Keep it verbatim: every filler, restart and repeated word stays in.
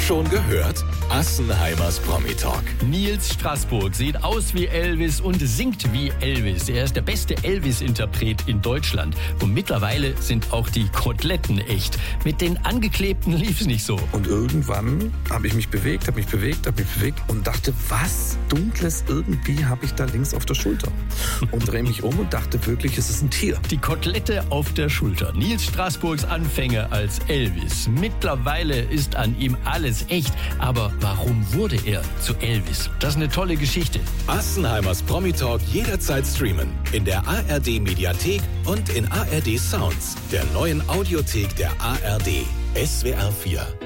Schon gehört? Assenheimers Promi-Talk. Nils Straßburg sieht aus wie Elvis und singt wie Elvis. Er ist der beste Elvis-Interpret in Deutschland. Und mittlerweile sind auch die Koteletten echt. Mit den Angeklebten lief es nicht so. Und irgendwann habe ich mich bewegt, habe mich bewegt, habe mich bewegt und dachte, was Dunkles irgendwie habe ich da links auf der Schulter. Und drehe mich um und dachte wirklich, es ist ein Tier. Die Kotelette auf der Schulter. Nils Straßburgs Anfänge als Elvis. Mittlerweile ist an ihm alles echt. Aber warum wurde er zu Elvis? Das ist eine tolle Geschichte. Assenheimers Promi-Talk jederzeit streamen. In der A R D-Mediathek und in A R D Sounds, der neuen Audiothek der A R D. S W R vier.